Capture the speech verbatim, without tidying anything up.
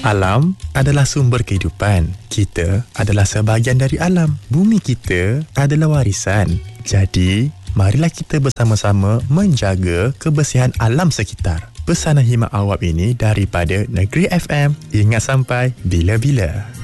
Alam adalah sumber kehidupan. Kita adalah sebahagian dari alam. Bumi kita adalah warisan. Jadi, marilah kita bersama-sama menjaga kebersihan alam sekitar. Pesanan khidmat awam ini daripada Negeri F M. Ingat sampai bila-bila.